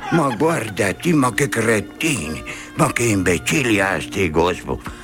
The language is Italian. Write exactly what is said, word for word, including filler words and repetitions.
Ma guardati, ma che cretini, ma che imbecilli a sti gospel.